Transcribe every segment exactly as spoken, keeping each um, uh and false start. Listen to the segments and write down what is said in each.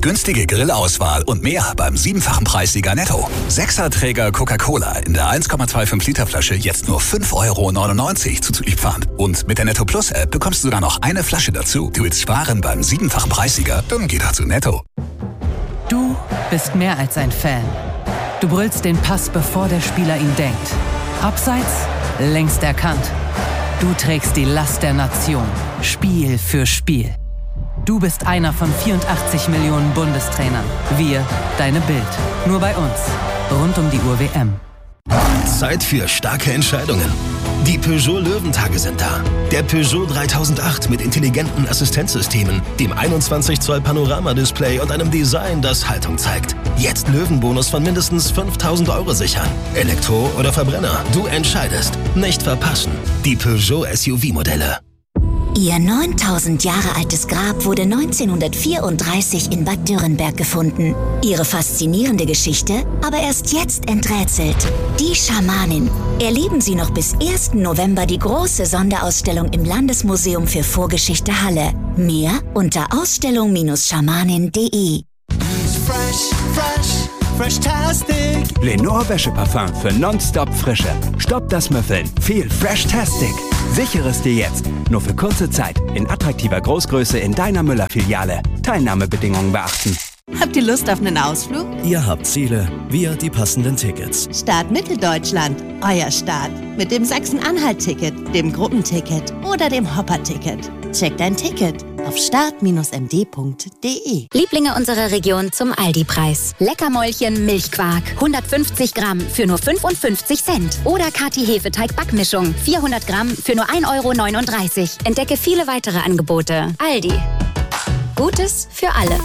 günstige Grillauswahl und mehr beim siebenfachen Preissieger Netto. Sechserträger Coca-Cola in der eins Komma fünfundzwanzig Liter Flasche jetzt nur fünf Euro neunundneunzig zuzüglich Pfand. Und mit der Netto Plus App bekommst du sogar noch eine Flasche dazu. Du willst sparen beim siebenfachen Preissieger? Dann geh doch zu Netto. Du bist mehr als ein Fan. Du brüllst den Pass, bevor der Spieler ihn denkt. Abseits, längst erkannt. Du trägst die Last der Nation, Spiel für Spiel. Du bist einer von vierundachtzig Millionen Bundestrainern. Wir, deine Bild. Nur bei uns. Rund um die Uhr W M. Zeit für starke Entscheidungen. Die Peugeot Löwentage sind da. Der Peugeot dreitausendacht mit intelligenten Assistenzsystemen, dem einundzwanzig Zoll Panoramadisplay und einem Design, das Haltung zeigt. Jetzt Löwenbonus von mindestens fünftausend Euro sichern. Elektro oder Verbrenner, du entscheidest. Nicht verpassen. Die Peugeot S U V-Modelle. Ihr neuntausend Jahre altes Grab wurde neunzehnhundertvierunddreißig in Bad Dürrenberg gefunden. Ihre faszinierende Geschichte aber erst jetzt enträtselt. Die Schamanin. Erleben Sie noch bis ersten November die große Sonderausstellung im Landesmuseum für Vorgeschichte Halle. Mehr unter ausstellung schamanin punkt de. Fresh, fresh, fresh-tastic. Lenore Wäscheparfum für nonstop Frische. Stoppt das Müffeln. Viel Fresh-tastic. Sichere es dir jetzt. Nur für kurze Zeit. In attraktiver Großgröße in deiner Müller-Filiale. Teilnahmebedingungen beachten. Habt ihr Lust auf einen Ausflug? Ihr habt Ziele, wir die passenden Tickets. Start Mitteldeutschland, euer Start. Mit dem Sachsen-Anhalt-Ticket, dem Gruppenticket oder dem Hopper-Ticket. Checkt dein Ticket auf start Bindestrich m d punkt de. Lieblinge unserer Region zum Aldi-Preis. Leckermäulchen Milchquark. hundertfünfzig Gramm für nur fünfundfünfzig Cent. Oder Kati Hefeteig-Backmischung. vierhundert Gramm für nur ein Euro neununddreißig. Entdecke viele weitere Angebote. Aldi. Gutes für alle.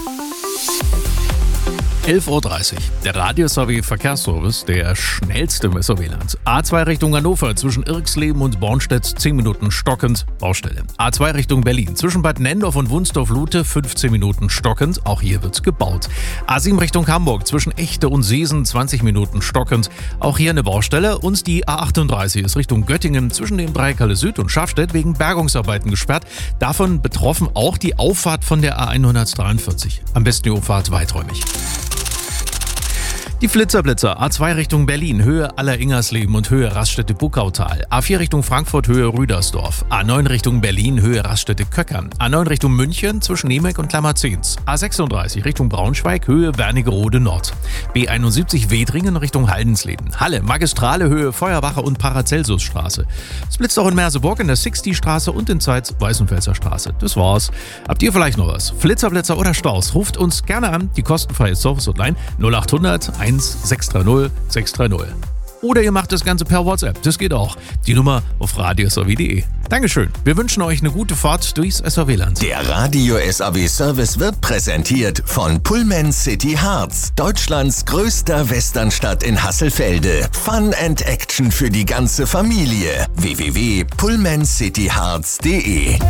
elf Uhr dreißig. Der Radio-S A W-Verkehrsservice, der schnellste im S A W-Land. A zwei Richtung Hannover, zwischen Irxleben und Bornstedt, zehn Minuten stockend, Baustelle. A zwei Richtung Berlin, zwischen Bad Nendorf und Wunsdorf-Lute, fünfzehn Minuten stockend, auch hier wird gebaut. A sieben Richtung Hamburg, zwischen Echte und Seesen, zwanzig Minuten stockend, auch hier eine Baustelle. Und die A achtunddreißig ist Richtung Göttingen, zwischen dem Dreieck Halle Süd und Schafstedt, wegen Bergungsarbeiten gesperrt. Davon betroffen auch die Auffahrt von der A hundertdreiundvierzig. Am besten die Auffahrt weiträumig. Die Flitzerblitzer, A zwei Richtung Berlin, Höhe Aller-Ingersleben und Höhe Raststätte-Buckautal. A vier Richtung Frankfurt, Höhe Rüdersdorf. A neun Richtung Berlin, Höhe Raststätte-Köckern. A neun Richtung München, zwischen Niemek und Klammerzehns. A sechsunddreißig Richtung Braunschweig, Höhe Wernigerode Nord. B einundsiebzig Wedringen Richtung Haldensleben. Halle, Magistrale, Höhe Feuerwache und Paracelsusstraße. Es blitzt auch in Merseburg in der Sixty-Straße und in Zeitz Weißenfelser Straße. Das war's. Habt ihr vielleicht noch was? Flitzerblitzer oder Staus? Ruft uns gerne an, die kostenfreie Service-Hotline null achthundert sechs drei null sechs drei null. Oder ihr macht das Ganze per WhatsApp, das geht auch. Die Nummer auf radio s a w punkt de. Dankeschön, wir wünschen euch eine gute Fahrt durchs S A W-Land. Der Radio-S A W-Service wird präsentiert von Pullman City Harz, Deutschlands größter Westernstadt in Hasselfelde. Fun and Action für die ganze Familie. w w w punkt pullman city harz punkt de.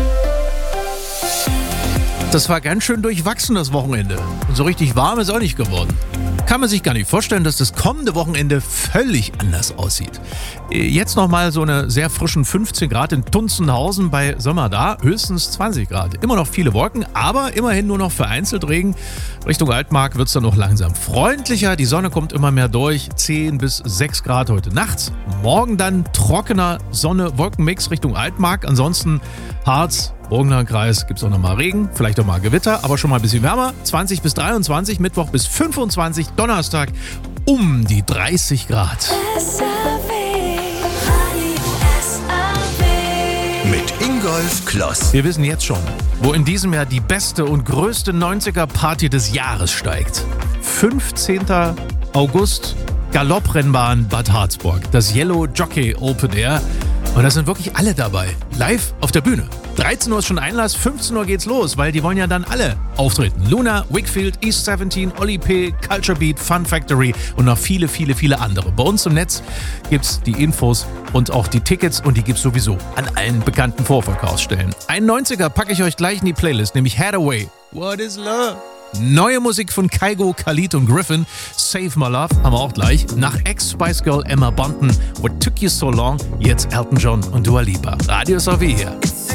Das war ganz schön durchwachsen, das Wochenende. Und so richtig warm ist auch nicht geworden. Kann man sich gar nicht vorstellen, dass das kommende Wochenende völlig anders aussieht. Jetzt nochmal so eine sehr frischen fünfzehn Grad in Tunzenhausen bei Sommer da, höchstens zwanzig Grad. Immer noch viele Wolken, aber immerhin nur noch vereinzelt Regen. Richtung Altmark wird es dann noch langsam freundlicher. Die Sonne kommt immer mehr durch, zehn bis sechs Grad heute nachts. Morgen dann trockener Sonne-Wolkenmix Richtung Altmark. Ansonsten Harz, Burgenlandkreis gibt es auch nochmal Regen, vielleicht auch mal Gewitter, aber schon mal ein bisschen wärmer. zwanzig bis dreiundzwanzig, Mittwoch bis fünfundzwanzig, Donnerstag um die dreißig Grad. Mit Ingolf Kloss. Wir wissen jetzt schon, wo in diesem Jahr die beste und größte neunziger-Party des Jahres steigt. fünfzehnten August, Galopprennbahn Bad Harzburg, das Yellow Jockey Open Air. Und da sind wirklich alle dabei, live auf der Bühne. dreizehn Uhr ist schon Einlass, fünfzehn Uhr geht's los, weil die wollen ja dann alle auftreten. Luna, Wickfield, East siebzehn, Oli P., Culture Beat, Fun Factory und noch viele, viele, viele andere. Bei uns im Netz gibt's die Infos und auch die Tickets und die gibt's sowieso an allen bekannten Vorverkaufsstellen. Ein neunziger packe ich euch gleich in die Playlist, nämlich Hathaway. What is Love? Neue Musik von Kygo, Khalid und Griffin. Save My Love haben wir auch gleich. Nach Ex-Spice Girl Emma Bunton. What Took You So Long? Jetzt Elton John und Dua Lipa. Radio S A W hier.